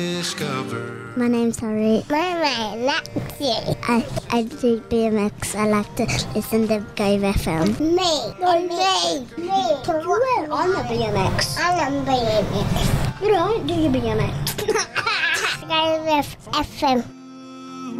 Discover. My name's Harry. My name's Lexi. I do BMX. I like to listen to Gove FM. Me. I'm a BMX. I'm a BMX. You don't do your BMX. Gove FM.